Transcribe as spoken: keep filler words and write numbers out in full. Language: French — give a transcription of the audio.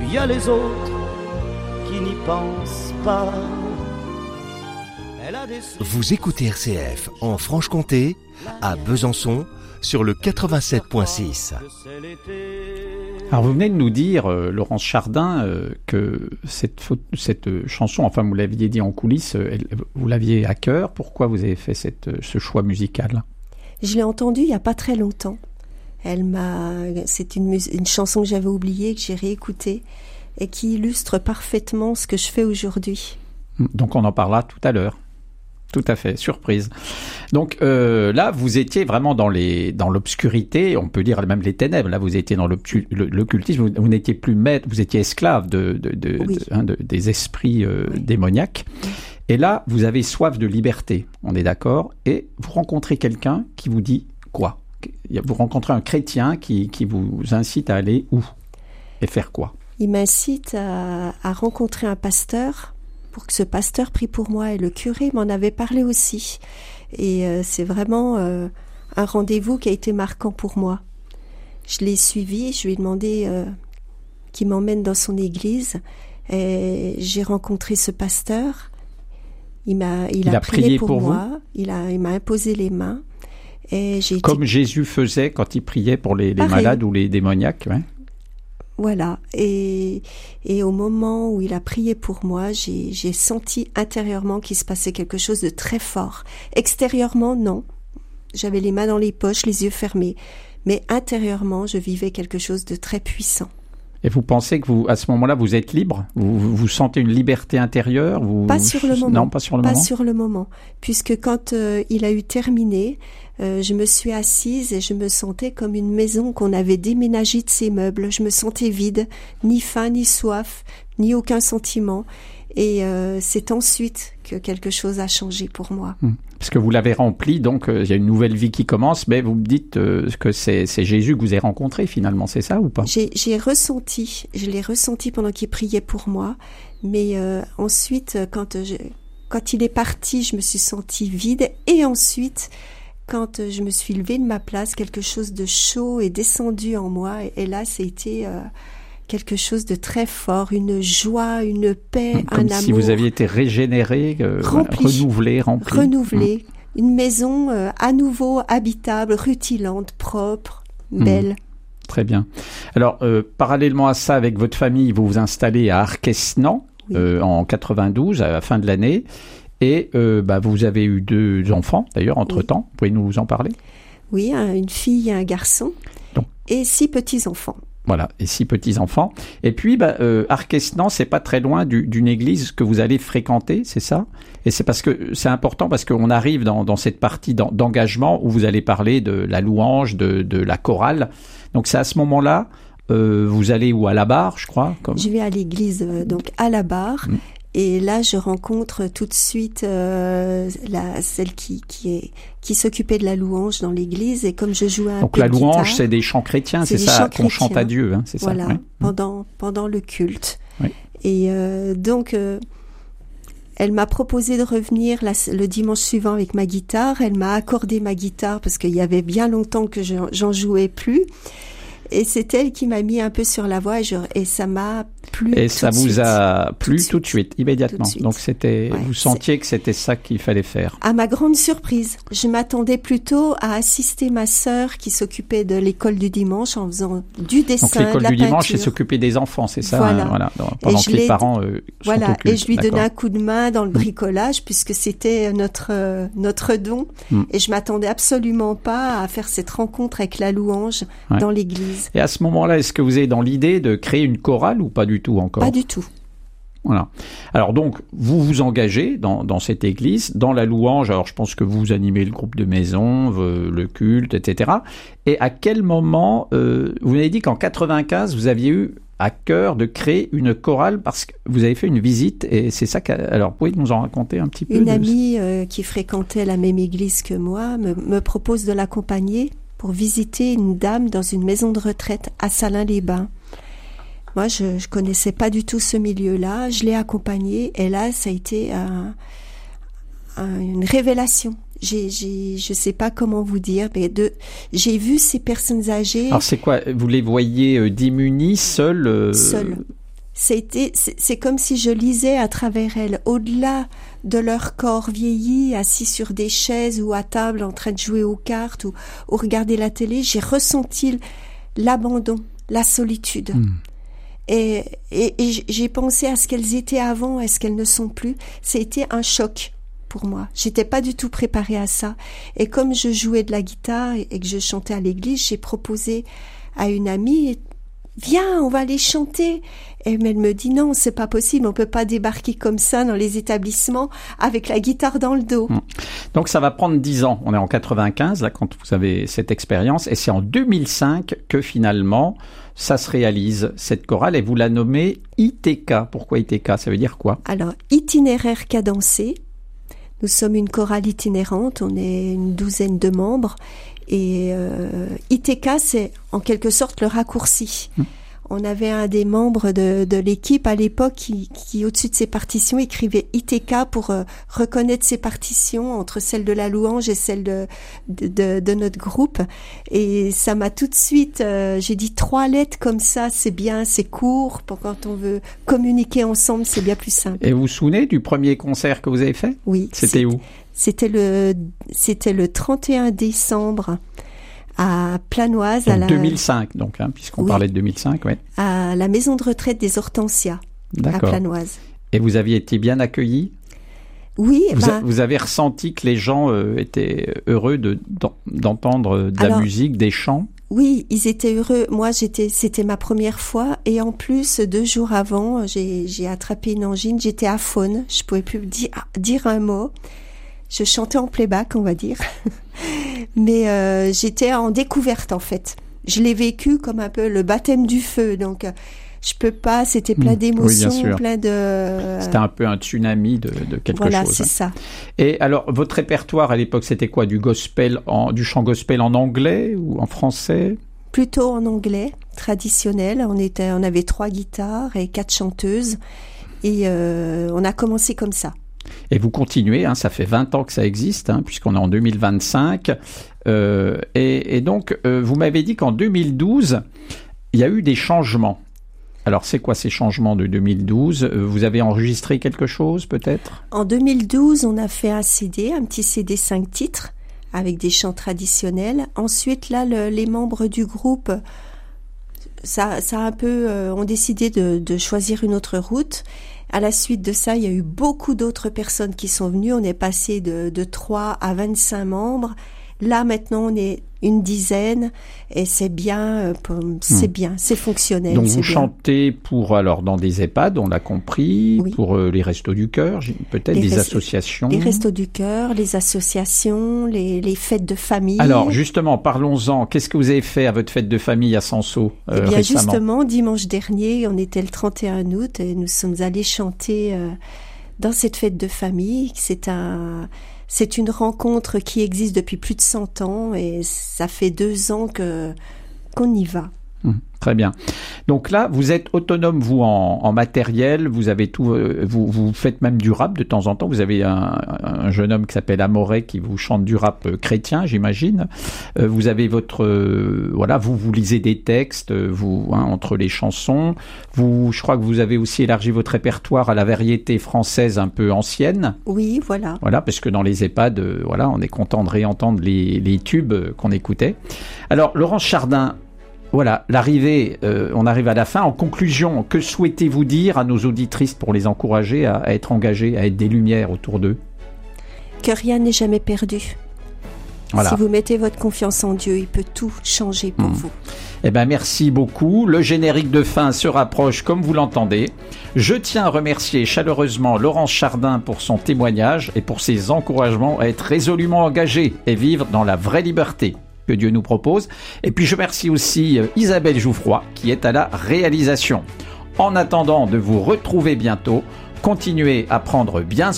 puis il y a les autres qui n'y pensent pas. Elle a des... Vous écoutez R C F en Franche-Comté, à Besançon, sur le quatre-vingt-sept virgule six. Alors vous venez de nous dire, euh, Laurence Chardin, euh, que cette, cette euh, chanson, enfin vous l'aviez dit en coulisses, euh, elle, vous l'aviez à cœur. Pourquoi vous avez fait cette, euh, ce choix musical ? Je l'ai entendue il n'y a pas très longtemps. Elle m'a, c'est une, mus- une chanson que j'avais oubliée, que j'ai réécoutée et qui illustre parfaitement ce que je fais aujourd'hui. Donc on en parlera tout à l'heure. Tout à fait, surprise. Donc euh, là, vous étiez vraiment dans les dans l'obscurité, on peut dire même les ténèbres. Là, vous étiez dans l'occultisme. Vous, vous n'étiez plus maître, vous étiez esclave de, de, de, oui. de, hein, de des esprits euh, oui. démoniaques. Oui. Et là, vous avez soif de liberté. On est d'accord. Et vous rencontrez quelqu'un qui vous dit quoi ? Vous rencontrez un chrétien qui qui vous incite à aller où et faire quoi ? Il m'incite à, à rencontrer un pasteur. Pour que ce pasteur prie pour moi, et le curé m'en avait parlé aussi. Et euh, c'est vraiment euh, un rendez-vous qui a été marquant pour moi. Je l'ai suivi, je lui ai demandé euh, qu'il m'emmène dans son église. Et j'ai rencontré ce pasteur. Il m'a, il, il a, a prié, prié pour, pour moi. Vous il a, il m'a imposé les mains. Et j'ai Comme été... Jésus faisait quand il priait pour les, les malades ou les démoniaques. Ouais. Voilà, et, et au moment où il a prié pour moi, j'ai, j'ai senti intérieurement qu'il se passait quelque chose de très fort. Extérieurement, non. J'avais les mains dans les poches, les yeux fermés. Mais intérieurement, je vivais quelque chose de très puissant. Et vous pensez que vous, à ce moment-là, vous êtes libre ? Vous, vous, vous sentez une liberté intérieure ? vous, Pas sur le moment. Non, pas sur le pas moment. Pas sur le moment. Puisque quand euh, il a eu terminé, euh, je me suis assise et je me sentais comme une maison qu'on avait déménagée de ses meubles. Je me sentais vide, ni faim, ni soif, ni aucun sentiment. Et euh, c'est ensuite que quelque chose a changé pour moi. Mmh. Parce que vous l'avez rempli, donc il euh, y a une nouvelle vie qui commence, mais vous me dites euh, que c'est, c'est Jésus que vous avez rencontré finalement, c'est ça ou pas ? J'ai, j'ai ressenti, je l'ai ressenti pendant qu'il priait pour moi, mais euh, ensuite, quand, je, quand il est parti, je me suis sentie vide, et ensuite, quand je me suis levée de ma place, quelque chose de chaud est descendu en moi, et, et là, c'était... Euh, quelque chose de très fort, une joie, une paix, Comme un si amour. vous aviez été régénéré, euh, rempli, renouvelé, rempli. Renouvelé. Mmh. Une maison euh, à nouveau habitable, rutilante, propre, belle. Mmh. Très bien. Alors, euh, parallèlement à ça, avec votre famille, vous vous installez à Arquesnan, oui. euh, en quatre-vingt-douze, à la fin de l'année. Et euh, bah, vous avez eu deux enfants, d'ailleurs, entre-temps. Oui. Vous pouvez nous en parler ? Oui, une fille et un garçon. Donc. Et six petits-enfants. Voilà, et six petits-enfants. Et puis, bah, euh, Arquesnan, c'est pas très loin du, d'une église que vous allez fréquenter, c'est ça ? Et c'est parce que c'est important, parce qu'on arrive dans, dans cette partie d'engagement où vous allez parler de la louange, de, de la chorale. Donc, c'est à ce moment-là, euh, vous allez où ? À la barre, je crois comme... Je vais à l'église, euh, donc à la barre. Mmh. Et là, je rencontre tout de suite euh, la, celle qui, qui, est, qui s'occupait de la louange dans l'église. Et comme je jouais un Donc peu de la louange, guitare, c'est des chants chrétiens, c'est, c'est ça qu'on chrétiens. Chante à Dieu, hein, c'est voilà, ça oui. pendant, pendant le culte. Oui. Et euh, donc, euh, elle m'a proposé de revenir la, le dimanche suivant avec ma guitare. Elle m'a accordé ma guitare parce qu'il y avait bien longtemps que je, j'en jouais plus. Et c'est elle qui m'a mis un peu sur la voie et, je, et ça m'a plu. Et tout ça de vous suite. a plu tout de, tout de suite, immédiatement. De suite. Donc c'était, ouais, vous sentiez c'est... que c'était ça qu'il fallait faire. À ma grande surprise, je m'attendais plutôt à assister ma sœur qui s'occupait de l'école du dimanche en faisant du dessin, Donc l'école de la du dimanche, peinture. c'est s'occuper des enfants, c'est ça Voilà. Hein, voilà. Pendant que les parents euh, sont voilà. au culte. Et je lui D'accord. donnais un coup de main dans le bricolage mmh. puisque c'était notre euh, notre don. Mmh. Et je m'attendais absolument pas à faire cette rencontre avec la louange ouais. dans l'église. Et à ce moment-là, est-ce que vous êtes dans l'idée de créer une chorale ou pas du tout encore ? Pas du tout. Voilà. Alors donc, vous vous engagez dans, dans cette église, dans la louange. Alors je pense que vous animez le groupe de maison, le culte, et cetera. Et à quel moment, euh, vous m'avez dit qu'en quatre-vingt-quinze, vous aviez eu à cœur de créer une chorale parce que vous avez fait une visite et c'est ça. Qu'a... Alors, vous pouvez nous en raconter un petit peu ? Une de... amie euh, qui fréquentait la même église que moi me, me propose de l'accompagner pour visiter une dame dans une maison de retraite à Salins-les-Bains. Moi, je ne connaissais pas du tout ce milieu-là. Je l'ai accompagnée et là, ça a été un, un, une révélation. J'ai, j'ai, je ne sais pas comment vous dire, mais de, j'ai vu ces personnes âgées... Alors, c'est quoi ? Vous les voyez euh, démunies, seules euh... Seules. C'était, c'est, c'est comme si je lisais à travers elles, au-delà de leur corps vieilli, assis sur des chaises ou à table en train de jouer aux cartes ou, ou regarder la télé, j'ai ressenti l'abandon, la solitude. Mmh. Et, et, et j'ai pensé à ce qu'elles étaient avant et ce qu'elles ne sont plus. C'était un choc pour moi. J'étais pas du tout préparée à ça. Et comme je jouais de la guitare et que je chantais à l'église, j'ai proposé à une amie, viens, on va aller chanter. Et elle me dit non, c'est pas possible, on peut pas débarquer comme ça dans les établissements avec la guitare dans le dos. Donc ça va prendre dix ans. On est en quatre-vingt-quinze là quand vous avez cette expérience, et c'est en deux mille cinq que finalement ça se réalise, cette chorale, et vous la nommez I T K. Pourquoi I T K? Ça veut dire quoi? Alors, itinéraire cadencé. Nous sommes une chorale itinérante, on est une douzaine de membres. Et euh, I T K, c'est en quelque sorte le raccourci. Mmh. On avait un des membres de, de l'équipe à l'époque qui, qui, au-dessus de ses partitions, écrivait I T K pour euh, reconnaître ses partitions entre celles de la louange et celles de, de, de, de notre groupe. Et ça m'a tout de suite, euh, j'ai dit trois lettres comme ça, c'est bien, c'est court. Pour quand on veut communiquer ensemble, c'est bien plus simple. Et vous vous souvenez du premier concert que vous avez fait? Oui. C'était c'est, où? C'était le, c'était le trente et un décembre. À Planoise, donc à la deux mille cinq, donc, hein, puisqu'on oui. parlait de deux mille cinq, oui. À la maison de retraite des Hortensias, à Planoise. Et vous aviez été bien accueillis? Oui. Vous, bah, a, vous avez ressenti que les gens euh, étaient heureux de, d'entendre de alors, la musique, des chants? Oui, ils étaient heureux. Moi, j'étais, c'était ma première fois, et en plus, deux jours avant, j'ai, j'ai attrapé une angine. J'étais aphone, je pouvais plus dire, dire un mot. Je chantais en playback, on va dire. Mais euh, j'étais en découverte, en fait. Je l'ai vécu comme un peu le baptême du feu. Donc, euh, je peux pas... C'était plein d'émotions, oui, plein de... C'était un peu un tsunami de, de quelque voilà, chose. Voilà, c'est ça. Et alors, votre répertoire, à l'époque, c'était quoi? Du gospel, en, du chant gospel en anglais ou en français? Plutôt en anglais, traditionnel. On, était, on avait trois guitares et quatre chanteuses. Et euh, on a commencé comme ça. Et vous continuez, hein, ça fait vingt ans que ça existe, hein, puisqu'on est en deux mille vingt-cinq. Euh, et, et donc, euh, vous m'avez dit qu'en deux mille douze, il y a eu des changements. Alors, c'est quoi ces changements de deux mille douze? Vous avez enregistré quelque chose, peut-être? En deux mille douze, on a fait un C D, un petit C D cinq titres, avec des chants traditionnels. Ensuite, là, le, les membres du groupe, ça, ça a un peu, euh, ont décidé de, de choisir une autre route. À la suite de ça, il y a eu beaucoup d'autres personnes qui sont venues. On est passé de, de trois à vingt-cinq membres. Là, maintenant, on est une dizaine et c'est bien, c'est mmh. bien, c'est fonctionnel. Donc, c'est vous bien. chantez pour, alors, dans des EHPAD, on l'a compris, oui. pour euh, les Restos du Cœur, peut-être, les des rest- associations. Les Restos du Cœur, les associations, les, les fêtes de famille. Alors, justement, parlons-en. Qu'est-ce que vous avez fait à votre fête de famille à Sanceau euh, Eh bien, récemment? Justement, dimanche dernier, on était le trente et un août et nous sommes allés chanter euh, dans cette fête de famille. C'est un... C'est une rencontre qui existe depuis plus de cent ans et ça fait deux ans que, qu'on y va. Mmh, très bien. Donc là, vous êtes autonome, vous, en, en matériel, vous avez tout, euh, vous, vous faites même du rap de temps en temps. Vous avez un, un jeune homme qui s'appelle Amoré qui vous chante du rap euh, chrétien, j'imagine. Euh, vous avez votre, euh, voilà, vous, vous lisez des textes, vous, hein, entre les chansons. Vous, je crois que vous avez aussi élargi votre répertoire à la variété française un peu ancienne. Oui, voilà. Voilà, parce que dans les EHPAD, euh, voilà, on est content de réentendre les, les tubes qu'on écoutait. Alors, Laurence Chardin, voilà, l'arrivée, euh, on arrive à la fin. En conclusion, que souhaitez-vous dire à nos auditrices pour les encourager à, à être engagées, à être des lumières autour d'eux? Que rien n'est jamais perdu. Voilà. Si vous mettez votre confiance en Dieu, il peut tout changer pour mmh. vous. Eh ben, merci beaucoup. Le générique de fin se rapproche comme vous l'entendez. Je tiens à remercier chaleureusement Laurence Chardin pour son témoignage et pour ses encouragements à être résolument engagés et vivre dans la vraie liberté que Dieu nous propose. Et puis je remercie aussi Isabelle Jouffroy qui est à la réalisation. En attendant de vous retrouver bientôt, continuez à prendre bien